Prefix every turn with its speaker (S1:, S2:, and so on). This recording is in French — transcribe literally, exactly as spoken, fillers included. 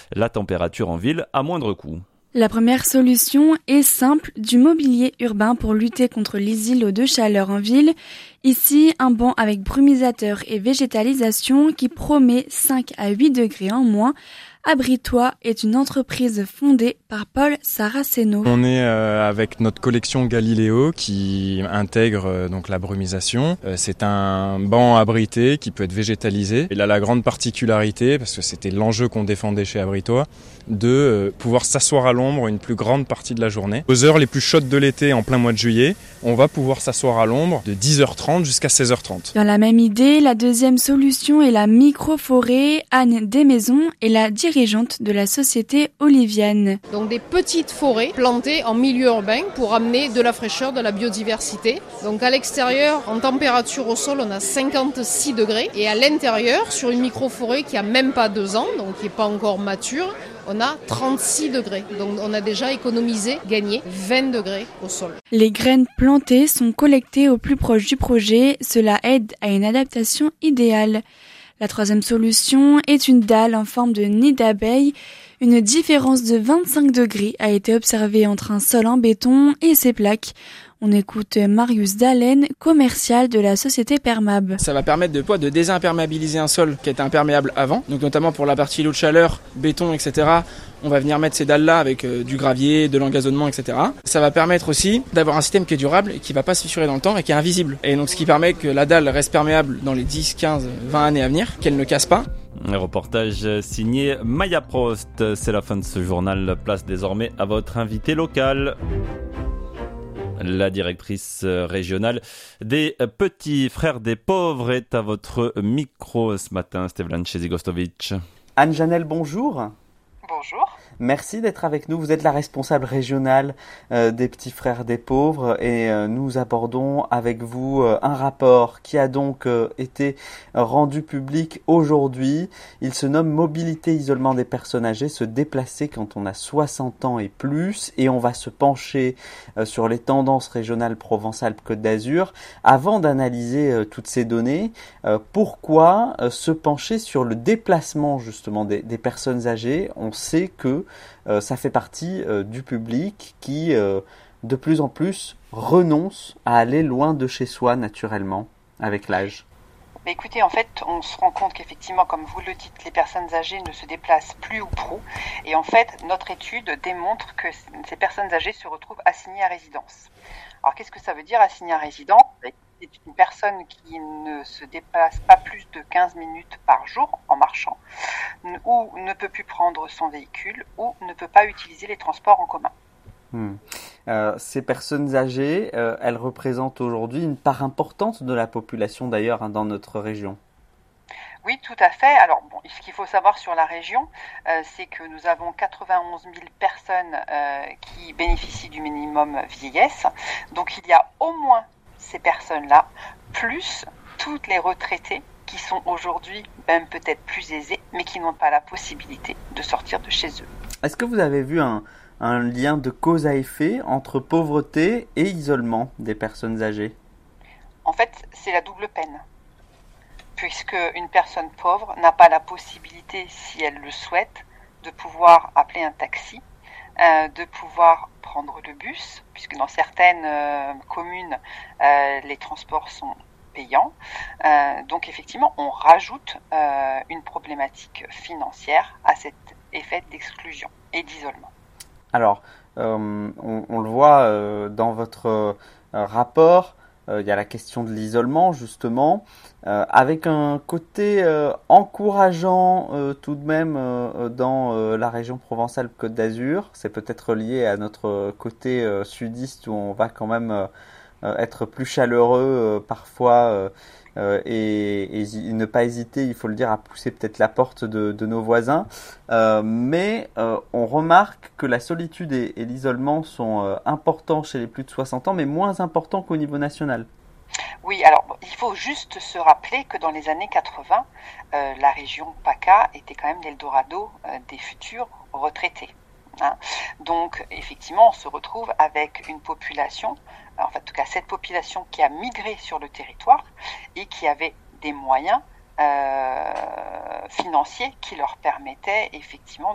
S1: la température en ville à moindre coût.
S2: La première solution est simple, du mobilier urbain pour lutter contre les îlots de chaleur en ville. Ici, un banc avec brumisateur et végétalisation qui promet cinq à huit degrés en moins. Abritois est une entreprise fondée par Paul Saraceno.
S3: On est euh, avec notre collection Galiléo qui intègre euh, donc la brumisation. Euh, c'est un banc abrité qui peut être végétalisé. Il a la grande particularité, parce que c'était l'enjeu qu'on défendait chez Abritois, de euh, pouvoir s'asseoir à l'ombre une plus grande partie de la journée. Aux heures les plus chaudes de l'été, en plein mois de juillet, on va pouvoir s'asseoir à l'ombre de dix heures trente jusqu'à seize heures trente.
S2: Dans la même idée, la deuxième solution est la micro-forêt. Anne Desmaisons est la dirigeante de la société Oliviane.
S4: Donc des petites forêts plantées en milieu urbain pour amener de la fraîcheur, de la biodiversité. Donc à l'extérieur, en température au sol, on a cinquante-six degrés. Et à l'intérieur, sur une micro-forêt qui a même pas deux ans, donc qui n'est pas encore mature, on a trente-six degrés. Donc on a déjà économisé, gagné vingt degrés au sol.
S2: Les graines plantées sont collectées au plus proche du projet. Cela aide à une adaptation idéale. La troisième solution est une dalle en forme de nid d'abeille. Une différence de vingt-cinq degrés a été observée entre un sol en béton et ses plaques. On écoute Marius Dallène, commercial de la société Permab.
S5: Ça va permettre de, quoi, de désimperméabiliser un sol qui était imperméable avant, donc notamment pour la partie lot de chaleur, béton, et cetera. On va venir mettre ces dalles-là avec euh, du gravier, de l'engazonnement, et cetera. Ça va permettre aussi d'avoir un système qui est durable et qui ne va pas se fissurer dans le temps et qui est invisible. Et donc ce qui permet que la dalle reste perméable dans les dix, quinze, vingt années à venir, qu'elle ne casse pas.
S1: Un reportage signé Maya Prost. C'est la fin de ce journal. Place désormais à votre invité local. La directrice régionale des Petits Frères des Pauvres est à votre micro ce matin, Stevlan Chezigostovic.
S6: Anne Janel, bonjour.
S7: Bonjour.
S6: Merci d'être avec nous. Vous êtes la responsable régionale euh, des Petits Frères des Pauvres et euh, nous abordons avec vous euh, un rapport qui a donc euh, été rendu public aujourd'hui. Il se nomme Mobilité, isolement des personnes âgées, se déplacer quand on a soixante ans et plus, et on va se pencher euh, sur les tendances régionales Provence-Alpes-Côte d'Azur. Avant d'analyser euh, toutes ces données, euh, pourquoi euh, se pencher sur le déplacement justement des, des personnes âgées? On sait que Euh, ça fait partie euh, du public qui, euh, de plus en plus, renonce à aller loin de chez soi naturellement, avec l'âge.
S7: Mais écoutez, en fait, on se rend compte qu'effectivement, comme vous le dites, les personnes âgées ne se déplacent plus ou pro. Et en fait, notre étude démontre que ces personnes âgées se retrouvent assignées à résidence. Alors, qu'est-ce que ça veut dire, assignées à résidence? C'est une personne qui ne se déplace pas plus de quinze minutes par jour en marchant, ou ne peut plus prendre son véhicule, ou ne peut pas utiliser les transports en commun.
S6: Hmm. Euh, ces personnes âgées, euh, elles représentent aujourd'hui une part importante de la population d'ailleurs hein, dans notre région.
S7: Oui, tout à fait. Alors, bon, ce qu'il faut savoir sur la région, euh, c'est que nous avons quatre-vingt-onze mille personnes euh, qui bénéficient du minimum vieillesse. Donc, il y a au moins ces personnes-là, plus toutes les retraités qui sont aujourd'hui même peut-être plus aisés, mais qui n'ont pas la possibilité de sortir de chez eux.
S6: Est-ce que vous avez vu un, un lien de cause à effet entre pauvreté et isolement des personnes âgées?
S7: En fait, c'est la double peine. Puisque une personne pauvre n'a pas la possibilité, si elle le souhaite, de pouvoir appeler un taxi, euh, de pouvoir prendre le bus, puisque dans certaines euh, communes, euh, les transports sont payants. Euh, donc effectivement, on rajoute euh, une problématique financière à cet effet d'exclusion et d'isolement.
S6: Alors, euh, on, on le voit euh, dans votre euh, rapport, euh, il y a la question de l'isolement justement, euh, avec un côté euh, encourageant euh, tout de même euh, dans euh, la région Provence-Alpes-Côte d'Azur. C'est peut-être lié à notre côté euh, sudiste où on va quand même euh, être plus chaleureux euh, parfois euh, euh, et, et ne pas hésiter, il faut le dire, à pousser peut-être la porte de, de nos voisins. Euh, mais euh, on remarque que la solitude et, et l'isolement sont euh, importants chez les plus de soixante ans, mais moins importants qu'au niveau national.
S7: Oui, alors il faut juste se rappeler que dans les années quatre-vingts, euh, la région PACA était quand même l'Eldorado euh, des futurs retraités. Hein. Donc effectivement, on se retrouve avec une population, en fait, en tout cas cette population qui a migré sur le territoire et qui avait des moyens euh, financiers qui leur permettaient effectivement